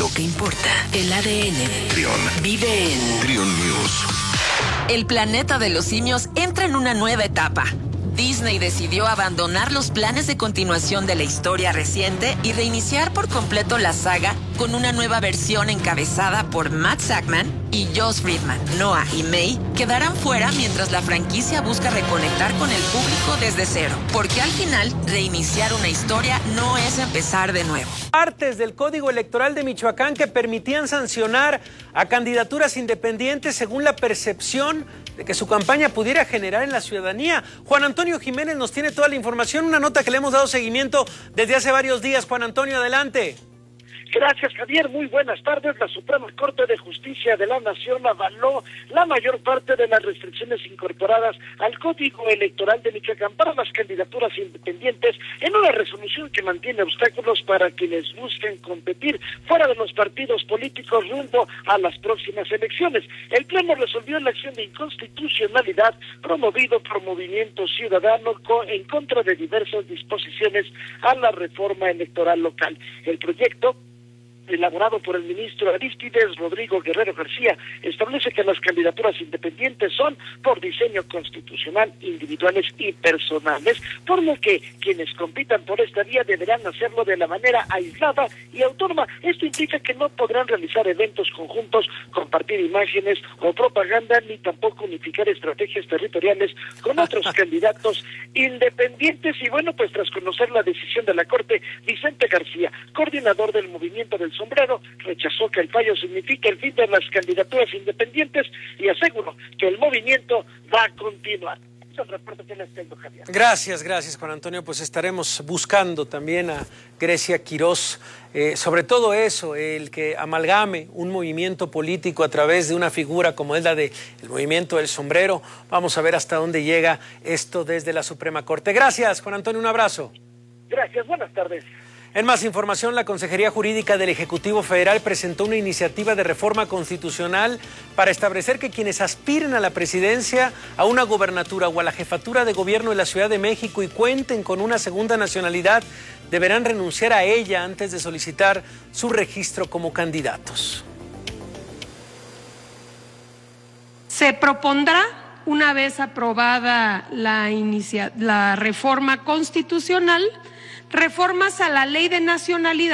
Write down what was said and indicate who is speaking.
Speaker 1: lo que importa, el ADN.
Speaker 2: Trión.
Speaker 1: Vive en
Speaker 2: Trión News.
Speaker 3: El planeta de los simios entra en una nueva etapa. Disney decidió abandonar los planes de continuación de la historia reciente y reiniciar por completo la saga con una nueva versión encabezada por Matt Shakman y Josh Friedman. Noah y May quedarán fuera mientras la franquicia busca reconectar con el público desde cero, porque al final reiniciar una historia no es empezar de nuevo.
Speaker 4: Partes del Código Electoral de Michoacán que permitían sancionar a candidaturas independientes según la percepción de que su campaña pudiera generar en la ciudadanía. Juan Antonio Jiménez nos tiene toda la información, una nota que le hemos dado seguimiento desde hace varios días. Juan Antonio, adelante.
Speaker 5: Gracias, Javier. Muy buenas tardes. La Suprema Corte de Justicia de la Nación avaló la mayor parte de las restricciones incorporadas al Código Electoral de Michoacán para las candidaturas independientes en una resolución que mantiene obstáculos para quienes busquen competir fuera de los partidos políticos rumbo a las próximas elecciones. El Pleno resolvió la acción de inconstitucionalidad promovido por Movimiento Ciudadano en contra de diversas disposiciones a la reforma electoral local. El proyecto, elaborado por el ministro Arístides Rodrigo Guerrero García, establece que las candidaturas independientes son por diseño constitucional, individuales y personales, por lo que quienes compitan por esta vía deberán hacerlo de la manera aislada y autónoma. Esto implica que no podrán realizar eventos conjuntos, compartir imágenes o propaganda, ni tampoco unificar estrategias territoriales con otros candidatos independientes. Y bueno, pues tras conocer la decisión de la Corte, Vicente García, coordinador del Movimiento del Sombrero, rechazó que el fallo signifique el fin de las candidaturas independientes y aseguró que el movimiento va a continuar. Es el reporte que les tengo, Javier.
Speaker 4: Gracias, Juan Antonio. Pues estaremos buscando también a Grecia Quirós, sobre todo eso, el que amalgame un movimiento político a través de una figura como es la del Movimiento del Sombrero. Vamos a ver hasta dónde llega esto desde la Suprema Corte. Gracias, Juan Antonio, un abrazo.
Speaker 5: Gracias, buenas tardes.
Speaker 4: En más información, la Consejería Jurídica del Ejecutivo Federal presentó una iniciativa de reforma constitucional para establecer que quienes aspiren a la presidencia, a una gobernatura o a la jefatura de gobierno de la Ciudad de México y cuenten con una segunda nacionalidad, deberán renunciar a ella antes de solicitar su registro como candidatos.
Speaker 6: Se propondrá, una vez aprobada la reforma constitucional, reformas a la Ley de Nacionalidad